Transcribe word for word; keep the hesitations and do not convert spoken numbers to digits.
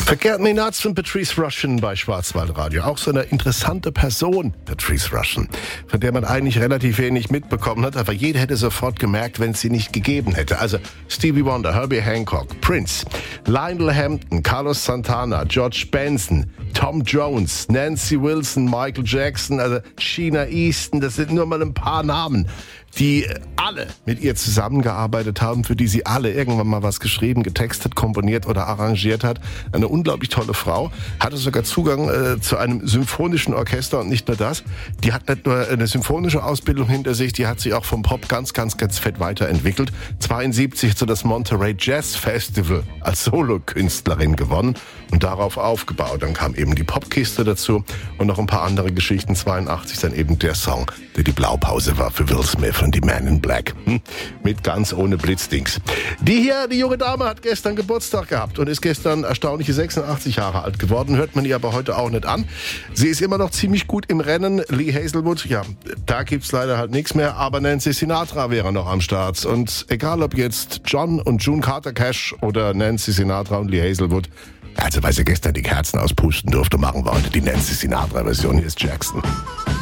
Verkehrt me nuts von Patrice Rushen bei Schwarzwaldradio. Auch so eine interessante Person, Patrice Rushen, von der man eigentlich relativ wenig mitbekommen hat, aber jeder hätte sofort gemerkt, wenn es sie nicht gegeben hätte. Also Stevie Wonder, Herbie Hancock, Prince, Lionel Hampton, Carlos Santana, George Benson, Tom Jones, Nancy Wilson, Michael Jackson, also Sheena Easton, das sind nur mal ein paar Namen, die alle mit ihr zusammengearbeitet haben, für die sie alle irgendwann mal was geschrieben, getextet, komponiert oder arrangiert hat. Eine unglaublich tolle Frau, hatte sogar Zugang äh, zu einem symphonischen Orchester und nicht nur das. Die hat nicht nur eine symphonische Ausbildung hinter sich, die hat sich auch vom Pop ganz, ganz, ganz fett weiterentwickelt. zweiundsiebzig zu das Monterey Jazz Festival als Solokünstlerin gewonnen und darauf aufgebaut. Dann kam eben die Popkiste dazu und noch ein paar andere Geschichten. zweiundachtzig dann eben der Song, der die Blaupause war für Will Smith und die Man in Black. Hm? Mit ganz ohne Blitzdings. Die hier, die junge Dame, hat gestern Geburtstag gehabt und ist gestern erstaunliche sechsundachtzig Jahre alt geworden. Hört man ihr aber heute auch nicht an. Sie ist immer noch ziemlich gut im Rennen. Lee Hazelwood, ja, da gibt's leider halt nichts mehr. Aber Nancy Sinatra wäre noch am Start. Und egal ob jetzt John und June Carter Cash oder Nancy Sinatra und Lee Hazelwood, also weil sie gestern die Kerzen auspusten durfte, machen wir heute die Nancy Sinatra-Version. Hier ist Jackson.